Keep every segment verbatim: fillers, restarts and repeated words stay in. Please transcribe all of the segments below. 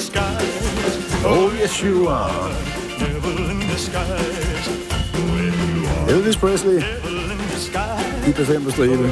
Oh yes you are. Elvis Presley. I P fem på stribe.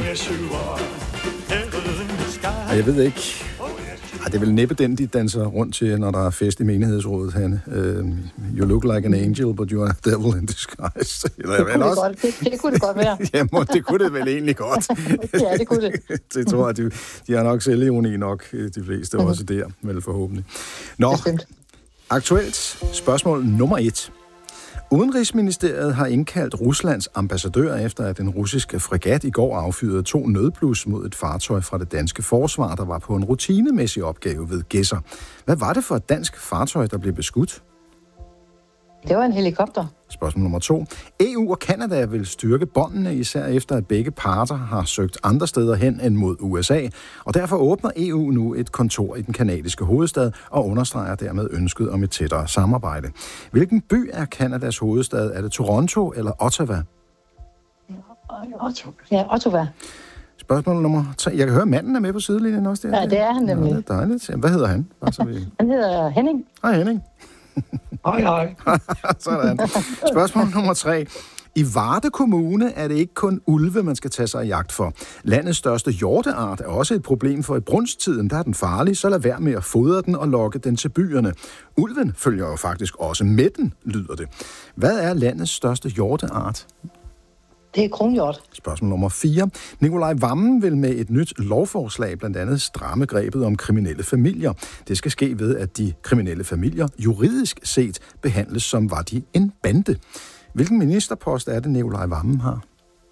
Og jeg ved ikke... Ej, det er vel næppe den, de danser rundt til, når der er fest i menighedsrådet, Hanne. Uh, you look like an angel, but you are a devil in disguise. Eller, det, kunne det, godt, det, det kunne det godt være. Jamen, det kunne det vel egentlig godt. Ja, det kunne det. Det tror jeg, de, de har nok selvironi nok, de fleste mm-hmm. også der, vel forhåbentlig. Nå, bestemt. Aktuelt spørgsmål nummer et. Udenrigsministeriet har indkaldt Ruslands ambassadør efter, at den russiske fregat i går affyrede to nødblus mod et fartøj fra det danske forsvar, der var på en rutinemæssig opgave ved Gedser. Hvad var det for et dansk fartøj, der blev beskudt? Det var en helikopter. Spørgsmål nummer to. E U og Canada vil styrke båndene, især efter at begge parter har søgt andre steder hen end mod U S A, og derfor åbner E U nu et kontor i den kanadiske hovedstad og understreger dermed ønsket om et tættere samarbejde. Hvilken by er Canadas hovedstad? Er det Toronto eller Ottawa? Ja, Ottawa. Spørgsmål nummer tre. Jeg kan høre, manden er med på sidelinjen også. Der. Ja, det er han nemlig. Ja, det er dejligt. Hvad hedder han? Så vi... Han hedder Henning. Hej Henning. Hej, hej. Sådan. Spørgsmål nummer tre. I Varde Kommune er det ikke kun ulve, man skal tage sig i jagt for. Landets største hjorteart er også et problem, for i brunsttiden der er den farlig, så lad være med at fodre den og lokke den til byerne. Ulven følger jo faktisk også med den, lyder det. Hvad er landets største hjorteart? Det er kronhjort. Spørgsmål nummer fire. Nikolaj Wammen vil med et nyt lovforslag blandt andet stramme grebet om kriminelle familier. Det skal ske ved, at de kriminelle familier juridisk set behandles som var de en bande. Hvilken ministerpost er det, Nikolaj Wammen har?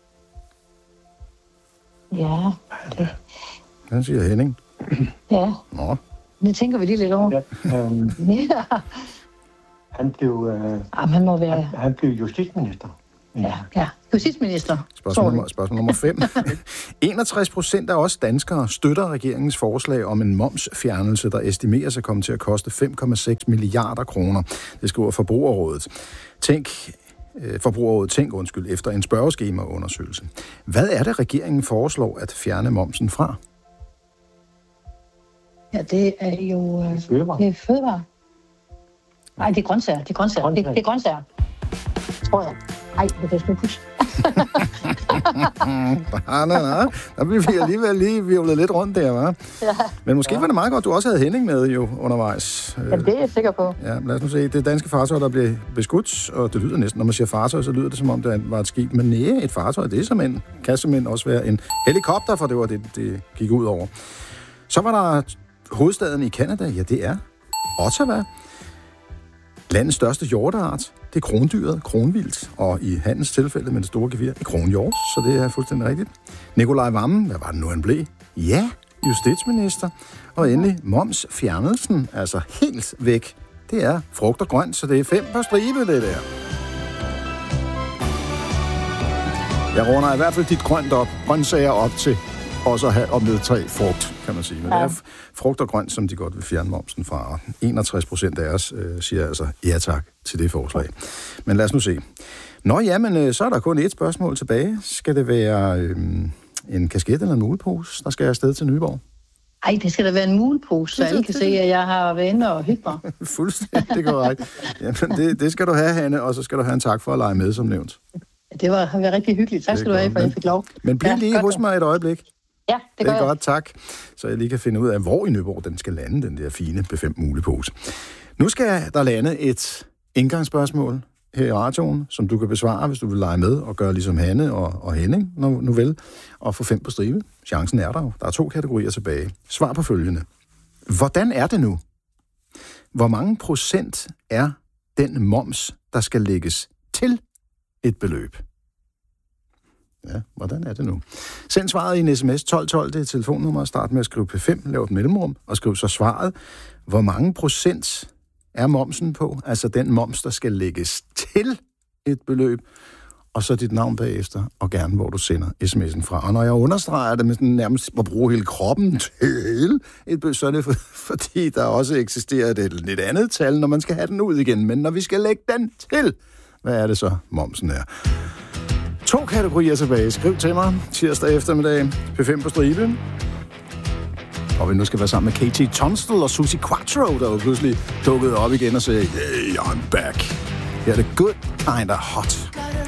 Ja. Det... Hvad siger Henning? Ja. Nå. Det tænker vi lige lidt over. Ja, øhm, ja. Han blev, øh, Jamen, han må være... han, han blev justitsminister. Ja, ja. Justitsminister. Spørgsmål nummer, spørgsmål nummer fem. enogtres procent af os danskere støtter regeringens forslag om en momsfjernelse, der estimeres at komme til at koste fem komma seks milliarder kroner. Det skriver Forbrugerrådet. Tænk, øh, Forbrugerrådet Tænk, undskyld, efter en spørgeskemaundersøgelse. Hvad er det, regeringen foreslår at fjerne momsen fra? Ja, det er jo... Øh, Fødevare. Det er fødevare. Nej, det er grøntsager. Det er grøntsager. grøntsager. Det, det er grøntsager. Tror jeg. Ej, det kan jeg sgu huske. nej, nej, nej. Der blev vi alligevel lige virvlet lidt rundt der, hva'? Ja. Men måske ja. var det meget godt, du også havde Henning med jo undervejs. Jamen, det er jeg sikker på. Ja, lad os nu se. Det danske fartøj, der blev beskudt, og det lyder næsten, når man siger fartøj, så lyder det som om, det var et skib. Men næh, et fartøj, det er simpelthen, kan simpelthen også være en helikopter, for det var det, det gik ud over. Så var der hovedstaden i Canada. Ja, det er Ottawa. Landets største hjorteart, det er krondyret, kronvildt, og i Hans tilfælde med det store gevir, er kronhjort, så det er fuldstændig rigtigt. Nikolaj Wammen, hvad var det nu, han blev? Ja, justitsminister. Og endelig momsfjernelsen, altså helt væk. Det er frugt og grønt, så det er fem på stribe, det der. Jeg runder i hvert fald dit grønt op, grøntsager op til også at have op med tre frugt, kan man sige. Men ja. Det er frugt og grønt, som de godt vil fjerne momsen fra. enogtres procent af os øh, siger altså ja tak til det forslag. Men lad os nu se. Nå ja, men øh, så er der kun et spørgsmål tilbage. Skal det være øh, en kasket eller en mulepose, der skal jeg afsted til Nyborg? Ej, det skal da være en mulepose, så alle kan se, at jeg har været inde og hygge mig. Fuldstændig korrekt. Jamen, det, det skal du have, Hanne, og så skal du have en tak for at lege med, som nævnt. Det var, har været rigtig hyggeligt. Tak skal du have, for jeg fik lov. Men bliv ja, lige hos mig et øjeblik. Ja, det, det er jeg. godt, tak. Så jeg lige kan finde ud af, hvor i Nyborg den skal lande, den der fine B fem mulepose. Nu skal der lande et indgangsspørgsmål her i radioen, som du kan besvare, hvis du vil lege med og gøre ligesom Hanne og, og Henning, nu, nu vel, og få fem på stribe. Chancen er der jo. Der er to kategorier tilbage. Svar på følgende. Hvordan er det nu? Hvor mange procent er den moms, der skal lægges til et beløb? Ja, hvordan er det nu? Send svaret i en sms tolv tolv, det er telefonnummer, start med at skrive P fem, lav et mellemrum, og skriv så svaret. Hvor mange procent er momsen på? Altså den moms, der skal lægges til et beløb, og så dit navn bagefter, og gerne hvor du sender sms'en fra. Og når jeg understreger det med sådan nærmest at bruge hele kroppen til et beløb, så er det for, fordi der også eksisterer et lidt andet tal, når man skal have den ud igen. Men når vi skal lægge den til, hvad er det så, momsen er? To kategorier tilbage. Skriv til mig tirsdag eftermiddag. P fem på stribe. Og vi nu skal være sammen med K T Tunstall og Suzi Quatro, der jo pludselig dukkede op igen og sagde, hey, I'm back. Her er det Good Kinda Hot.